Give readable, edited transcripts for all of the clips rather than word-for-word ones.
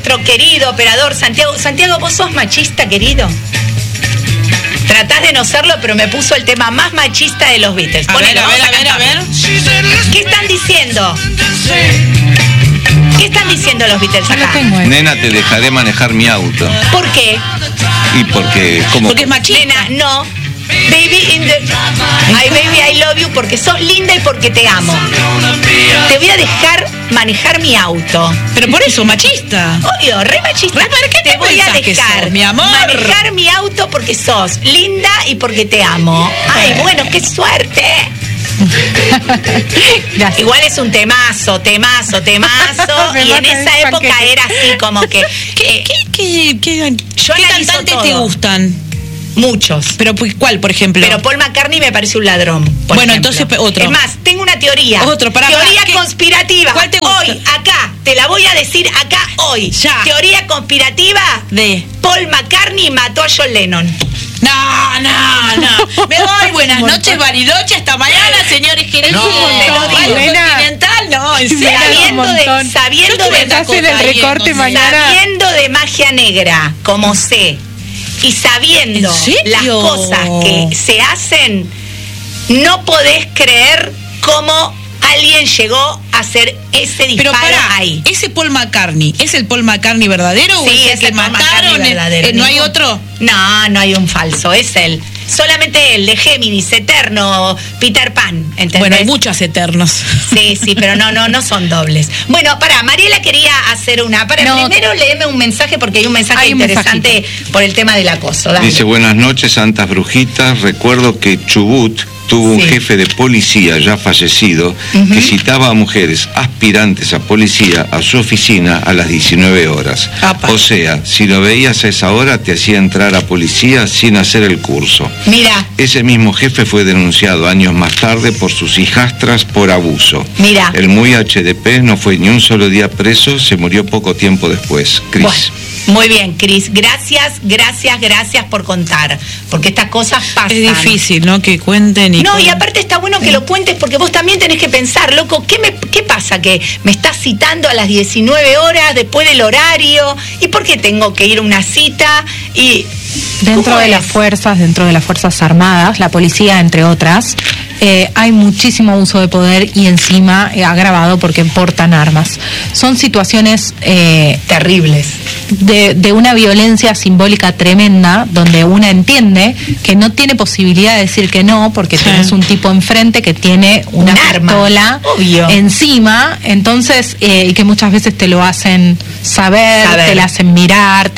Nuestro querido operador Santiago. Santiago, ¿vos sos machista, querido? Tratás de no serlo, pero me puso el tema más machista de los Beatles. A ver. ¿Qué están diciendo? ¿Qué están diciendo los Beatles acá? Nena, te dejaré manejar mi auto. ¿Por qué? Y porque... ¿cómo? Porque es machista. Nena, no. Baby Ay, baby, I love you porque sos linda y porque te amo. Te voy a dejar manejar mi auto. Pero por eso, machista. Obvio, re machista. ¿Qué te voy a dejar sos, mi amor? manejar mi auto porque sos linda y porque te amo. Ay, bueno, qué suerte. Igual es un temazo. Y en esa época era así como que... ¿Qué cantantes te gustan? Muchos. ¿Pero cuál, por ejemplo? Pero Paul McCartney me parece un ladrón. Bueno, entonces otro. Es más, tengo una teoría. Teoría conspirativa. ¿Cuál te gusta? Hoy, acá, te la voy a decir acá hoy. Ya. Teoría conspirativa de Paul McCartney mató a John Lennon. No. Me voy, buenas noches, Bariloche, hasta mañana, señores queridos. No, te lo digo. Continental, no, en serio. Sabiendo de magia negra, como sé, y sabiendo las cosas que se hacen, no podés creer cómo alguien llegó a hacer ese disparo. Pero ahí. ¿Ese Paul McCartney es el Paul McCartney verdadero o es el que mataron? ¿No hay otro? No hay un falso, es él. Solamente él, de Géminis, eterno, Peter Pan, ¿entendés? Bueno, hay muchos eternos. Sí, pero no son dobles. Bueno, Mariela quería hacer una. Primero léeme un mensaje porque hay un mensaje interesante por el tema del acoso. Dale. Dice, buenas noches, santas brujitas. Recuerdo que Chubut tuvo un jefe de policía ya fallecido que citaba a mujeres aspirantes a policía a su oficina a las 19 horas. O sea, si lo veías a esa hora te hacía entrar a policía sin hacer el curso. Mira. Ese mismo jefe fue denunciado años más tarde por sus hijastras por abuso. Mira. El muy HDP no fue ni un solo día preso, se murió poco tiempo después. Cris. Bueno. Muy bien, Cris, gracias por contar, porque estas cosas pasan. Es difícil, ¿no? Que cuenten y... No, y aparte está bueno que lo cuentes porque vos también tenés que pensar, loco, ¿qué pasa? Que me estás citando a las 19 horas después del horario, ¿y por qué tengo que ir a una cita? Y dentro de las Fuerzas Armadas, la policía, entre otras, hay muchísimo uso de poder y encima agravado porque portan armas. Son situaciones terribles. De una violencia simbólica tremenda, donde una entiende que no tiene posibilidad de decir que no, porque tenés un tipo enfrente que tiene una pistola encima, entonces, y que muchas veces te lo hacen saber. Te la hacen mirar,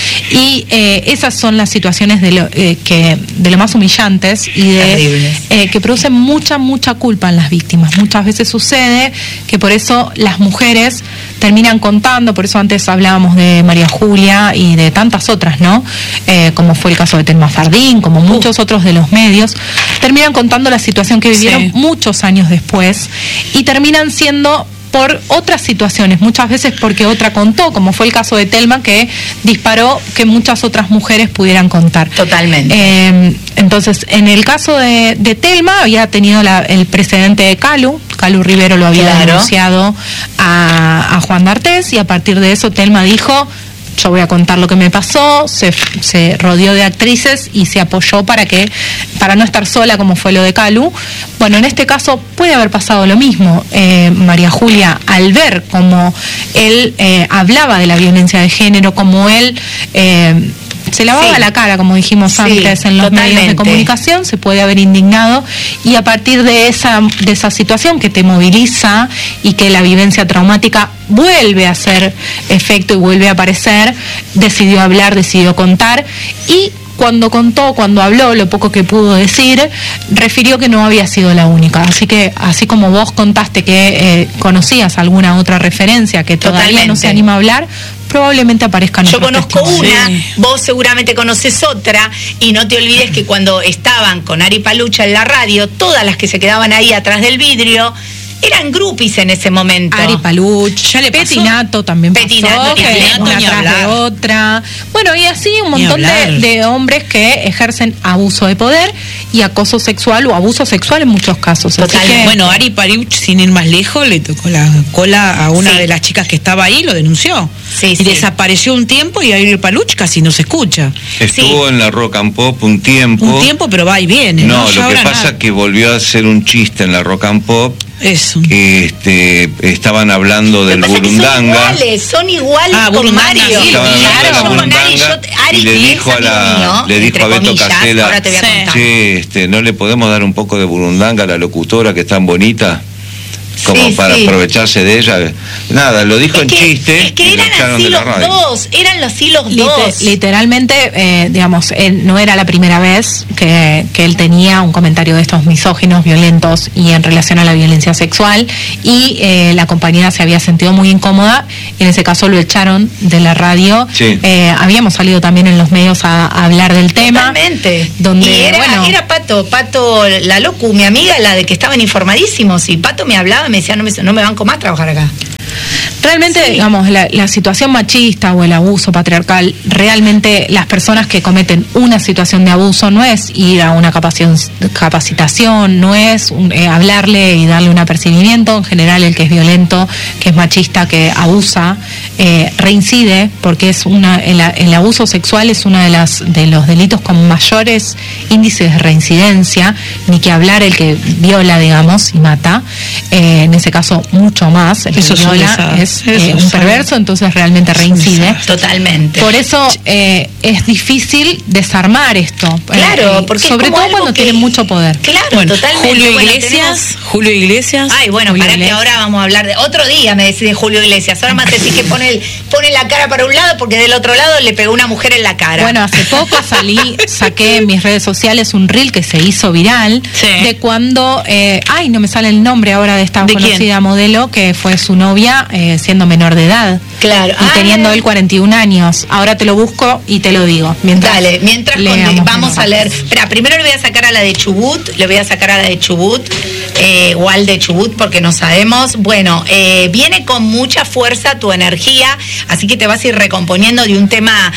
y esas son las situaciones de lo más humillantes y que producen mucha culpa en las víctimas. Muchas veces sucede que por eso las mujeres terminan contando, por eso antes hablábamos de María Julia y de tantas otras, ¿no? Como fue el caso de Telma Fardín, como muchos otros de los medios, terminan contando la situación que vivieron muchos años después y terminan siendo por otras situaciones, muchas veces porque otra contó, como fue el caso de Telma, que disparó que muchas otras mujeres pudieran contar. Totalmente. Entonces, en el caso de Telma, había tenido el precedente de Calu Rivero lo había denunciado a Juan D'Artés, y a partir de eso Telma dijo: yo voy a contar lo que me pasó, se rodeó de actrices y se apoyó para no estar sola, como fue lo de Calu. Bueno, en este caso puede haber pasado lo mismo. María Julia, al ver cómo él hablaba de la violencia de género, como él se lavaba la cara, como dijimos antes, en los medios de comunicación, se puede haber indignado, y a partir de esa situación que te moviliza y que la vivencia traumática vuelve a hacer efecto y vuelve a aparecer, decidió hablar, decidió contar, y cuando habló, lo poco que pudo decir, refirió que no había sido la única. Así que, así como vos contaste que conocías alguna otra referencia que todavía no se anima a hablar, probablemente aparezcan otros. Yo conozco una, vos seguramente conoces otra, y no te olvides que cuando estaban con Ari Palucha en la radio, todas las que se quedaban ahí atrás del vidrio eran groupies en ese momento. Ari Paluch, Petinato también pasó, una atrás de otra. Bueno, y así un montón de hombres que ejercen abuso de poder y acoso sexual o abuso sexual en muchos casos. Bueno, Ari Paluch, sin ir más lejos, le tocó la cola a una de las chicas que estaba ahí, lo denunció. y desapareció un tiempo, y Ariel Paluch casi no se escucha. Estuvo en la Rock and Pop un tiempo, pero va y viene. No, lo que pasa es que volvió a hacer un chiste en la Rock and Pop. Eso. Que estaban hablando del Burundanga. Son iguales con Mario. Y le dijo a Beto Casella, no le podemos dar un poco de Burundanga a la locutora que es tan bonita, como para aprovecharse de ella. Nada, lo dijo en chiste. Es que eran así los dos. Literalmente, digamos, no era la primera vez que él tenía un comentario de estos misóginos, violentos y en relación a la violencia sexual, y la compañera se había sentido muy incómoda, y en ese caso lo echaron de la radio. Habíamos salido también en los medios a hablar del tema. Totalmente. Donde, y era Pato, la locu, mi amiga, la de que estaban informadísimos, y Pato me hablaba, me decía, no me banco más trabajar acá. Realmente, digamos, la situación machista o el abuso patriarcal, realmente las personas que cometen una situación de abuso no es ir a una capacitación, no es hablarle y darle un apercibimiento. En general, el que es violento, que es machista, que abusa, reincide, porque es el abuso sexual es uno de los delitos con mayores índices de reincidencia, ni que hablar el que viola, digamos, y mata. En ese caso, mucho más. El que viola es un perverso, entonces realmente reincide. Totalmente. Por eso es difícil desarmar esto. Claro, porque sobre todo cuando tiene mucho poder. Claro, totalmente. Julio Iglesias. Ay, bueno, para que ahora vamos a hablar de otro día, me decís de Julio Iglesias. Ahora más decís que pone la cara para un lado, porque del otro lado le pegó una mujer en la cara. Bueno, hace poco saqué en mis redes sociales un reel que se hizo viral de cuando, no me sale el nombre ahora de esta conocida modelo, que fue su novia siendo menor de edad. Claro. Y teniendo él 41 años. Ahora te lo busco y te lo digo. Mientras vamos a leer. Espera, primero le voy a sacar a la de Chubut, o al de Chubut, porque no sabemos. Bueno, viene con mucha fuerza tu energía, así que te vas a ir recomponiendo de un tema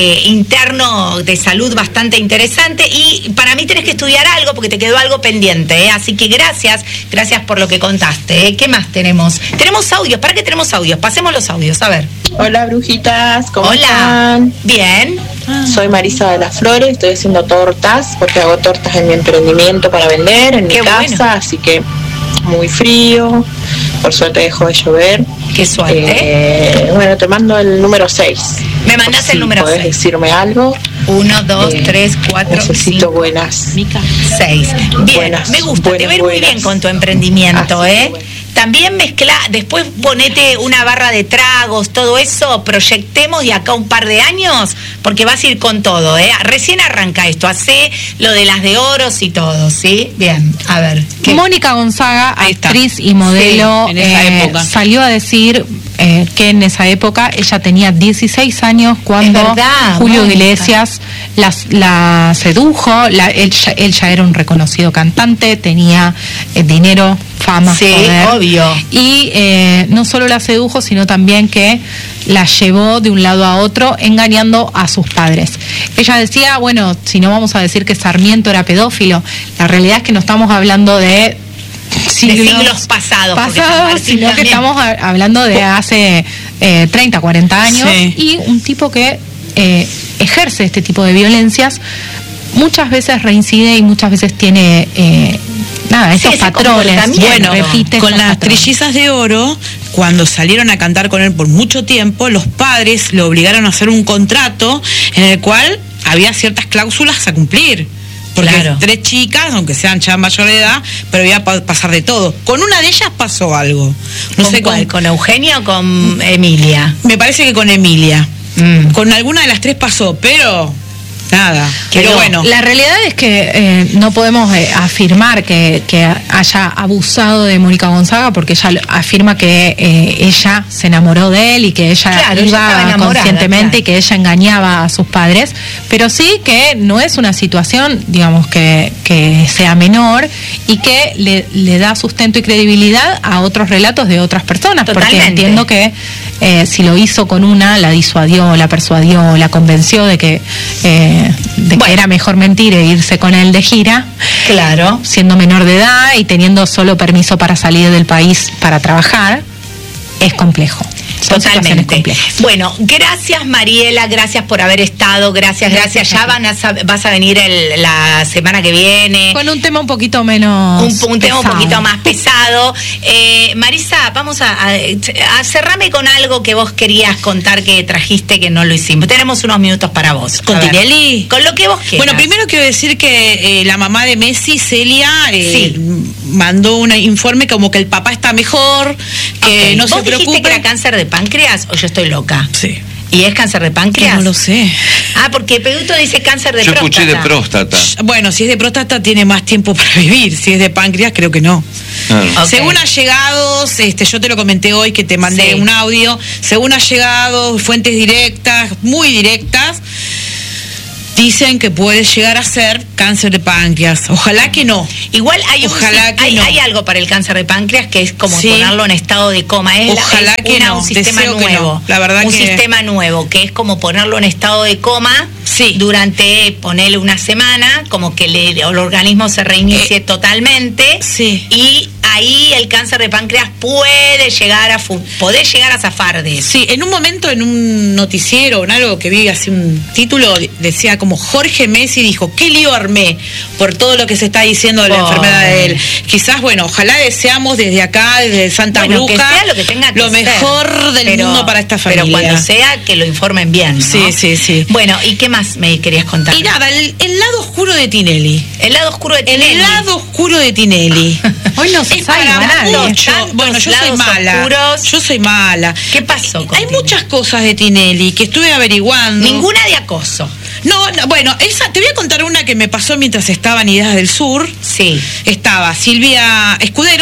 interno de salud bastante interesante, y para mí tenés que estudiar algo porque te quedó algo pendiente, así que gracias por lo que contaste. ¿Qué más tenemos? Tenemos audios, ¿para qué tenemos audios? Pasemos los audios, a ver. Hola, brujitas, ¿cómo están? Bien. Soy Marisa de las Flores, estoy haciendo tortas, porque hago tortas en mi emprendimiento para vender, en mi casa, así que muy frío, por suerte dejó de llover. Qué suerte. Bueno, te mando el número 6. Me mandas el número 6. ¿Podés decirme algo? 1, 2, 3, 4, necesito 5, buenas. 6. Bien, me gusta, te ves muy bien con tu emprendimiento, También después ponete una barra de tragos, todo eso, proyectemos de acá un par de años, porque vas a ir con todo, Recién arranca esto, hace lo de las de oros y todo, ¿sí? Bien, a ver. Mónica Gonzaga, actriz y modelo, en esa época, salió a decir que en esa época ella tenía 16 años cuando Julio Iglesias la sedujo. Él ya era un reconocido cantante, tenía dinero, fama, poder. Obvio. Y no solo la sedujo, sino también que la llevó de un lado a otro engañando a sus padres. Ella decía, bueno, si no vamos a decir que Sarmiento era pedófilo, la realidad es que no estamos hablando de siglos pasados, sino que estamos hablando de hace 30, 40 años, y un tipo que ejerce este tipo de violencias muchas veces reincide y muchas veces tiene esos patrones. Bueno, con las Trillizas de Oro, cuando salieron a cantar con él por mucho tiempo, los padres lo obligaron a hacer un contrato en el cual había ciertas cláusulas a cumplir. Porque 3 chicas, aunque sean ya mayor de edad, pero iba a pasar de todo. Con una de ellas pasó algo. No sé cuál, ¿con Eugenia o con Emilia? Me parece que con Emilia. Con alguna de las 3 pasó, pero nada. Pero bueno. La realidad es que no podemos afirmar que haya abusado de Mónica Gonzaga, porque ella afirma que ella se enamoró de él y que ella iba conscientemente y que ella engañaba a sus padres, pero sí que no es una situación, digamos, que sea menor, y que le da sustento y credibilidad a otros relatos de otras personas. Totalmente. Porque entiendo que si lo hizo con una, la disuadió, la persuadió, la convenció de que era mejor mentir e irse con él de gira, siendo menor de edad y teniendo solo permiso para salir del país para trabajar, es complejo. Totalmente. Bueno, gracias Mariela, gracias por haber estado, gracias. Ya vas a venir la semana que viene. Con un tema un poquito menos un tema un poquito más pesado. Marisa, vamos a cerrarme con algo que vos querías contar que trajiste que no lo hicimos. Tenemos unos minutos para vos. ¿Con Tinelli? Con lo que vos quieras. Bueno, primero quiero decir que la mamá de Messi, Celia, mandó un informe como que el papá está mejor, que no se preocupe. ¿Vos dijiste que era cáncer de páncreas o yo estoy loca? Sí. ¿Y es cáncer de páncreas? No lo sé. Porque Peduto dice cáncer de próstata. Yo escuché de próstata. Bueno, si es de próstata tiene más tiempo para vivir. Si es de páncreas, creo que no. Okay. Según allegados, yo te lo comenté hoy que te mandé un audio. Según allegados, fuentes directas, muy directas, dicen que puede llegar a ser cáncer de páncreas. Ojalá que no. Igual hay algo para el cáncer de páncreas que es como ponerlo en estado de coma. Ojalá que no. Un sistema nuevo. Que no. La verdad un sistema nuevo que es como ponerlo en estado de coma durante, ponerle una semana, como que el organismo se reinicie totalmente. Sí. Y ahí el cáncer de páncreas puede llegar a zafar de eso. Sí, en un momento en un noticiero, en algo que vi así un título, decía como Jorge Messi dijo, qué lío armé por todo lo que se está diciendo de la enfermedad de él. Quizás, bueno, ojalá deseamos desde acá, desde Santa Lucas, que sea lo que tenga que lo mejor del mundo para esta familia. Pero cuando sea, que lo informen bien, ¿no? Sí. Bueno, ¿y qué más me querías contar? Y nada, el lado oscuro de Tinelli. El lado oscuro de Tinelli. El lado oscuro de Tinelli. Hoy no se sabe nada. Bueno, yo soy mala. Oscuros. Yo soy mala. ¿Qué pasó con Hay Tinelli? muchas cosas de Tinelli que estuve averiguando. Ninguna de acoso. No, bueno, te voy a contar una que me pasó mientras estaba en Ideas del Sur. Sí. Estaba Silvina Escudero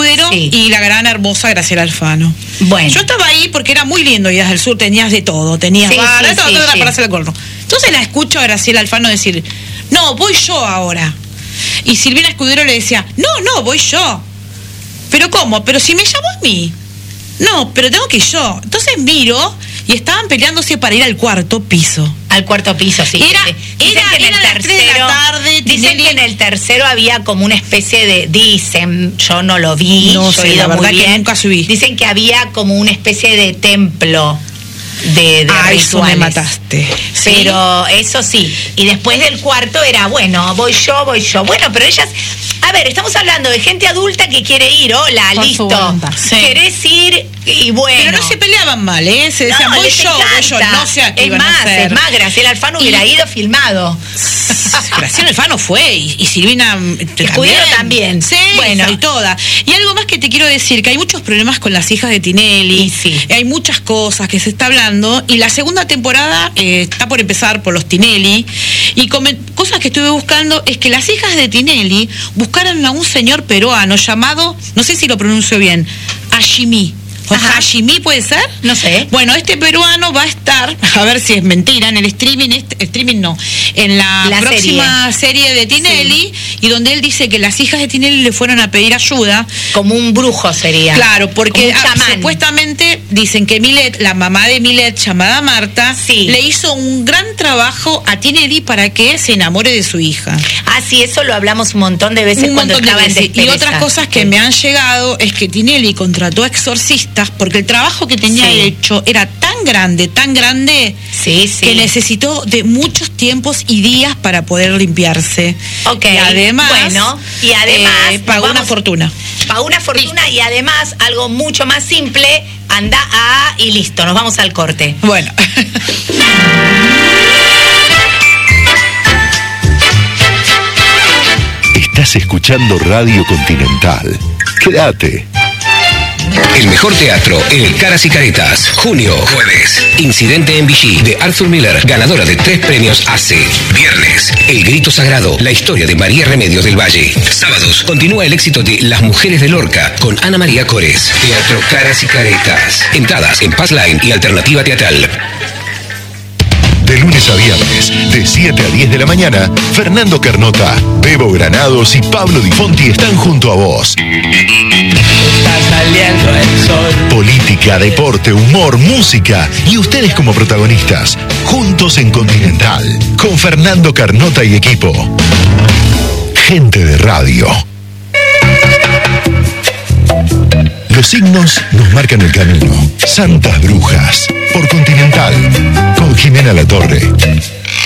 y la gran hermosa Graciela Alfano. Bueno. Yo estaba ahí porque era muy lindo Ideas del Sur, tenías de todo, tenías para hacer el corno. Entonces la escucho a Graciela Alfano decir, no, voy yo ahora. Y Silvina Escudero le decía, no, voy yo. ¿Pero cómo? ¿Pero si me llamó a mí? No, pero tengo que ir yo. Entonces miro y estaban peleándose para ir al cuarto piso. Al cuarto piso, sí. Era las 3 de la tarde. Dicen que en el tercero había como una especie de... Dicen, yo no lo vi, no yo sé, he ido la verdad muy bien. Que nunca subí. Dicen que había como una especie de templo de rituales. Eso me mataste. Pero eso sí. Y después del cuarto era, bueno, voy yo. Bueno, pero ellas... A ver, estamos hablando de gente adulta que quiere ir. Hola, por listo. ¿Querés ir? Y bueno. Pero no se peleaban mal, Se decían, voy yo. No sé a qué iban a hacer. Es más, Graciela Alfano hubiera ido filmado. Graciela Alfano fue y Silvina Escudero también. Sí, bueno, y toda. Y algo más que te quiero decir, que hay muchos problemas con las hijas de Tinelli. Sí. Hay muchas cosas que se está hablando. Y la segunda temporada está por empezar por los Tinelli. Y cosas que estuve buscando es que las hijas de Tinelli buscaron a un señor peruano llamado, no sé si lo pronuncio bien, Hashimi. ¿O Hashimi puede ser? No sé. Bueno, este peruano va a estar, a ver si es mentira, en el streaming no, en la próxima serie de Tinelli, y donde él dice que las hijas de Tinelli le fueron a pedir ayuda. Como un brujo sería. Claro, porque supuestamente dicen que Milet, la mamá de Milet, llamada Marta, le hizo un gran trabajo a Tinelli para que se enamore de su hija. Sí, eso lo hablamos un montón de veces cuando estaba en Despereza. Y otras cosas que me han llegado es que Tinelli contrató a exorcistas porque el trabajo que tenía hecho era tan grande, que necesitó de muchos tiempos y días para poder limpiarse. Okay. Y además pagó una fortuna. Pagó una fortuna y además algo mucho más simple, y listo, nos vamos al corte. Bueno. Estás escuchando Radio Continental. Quédate. El mejor teatro en el Caras y Caretas. Junio, jueves. Incidente en Vichy, de Arthur Miller, ganadora de 3 premios ACE. Viernes, El Grito Sagrado, la historia de María Remedios del Valle. Sábados, continúa el éxito de Las Mujeres de Lorca, con Ana María Cores. Teatro Caras y Caretas. Entradas en Passline y Alternativa Teatral. De lunes a viernes, de 7 a 10 de la mañana, Fernando Carnota, Bebo Granados y Pablo Di Fonti están junto a vos. Está saliendo el sol. Política, deporte, humor, música y ustedes como protagonistas, juntos en Continental, con Fernando Carnota y equipo. Gente de radio. Los signos nos marcan el camino. Santas Brujas, por Continental, con Jimena Latorre.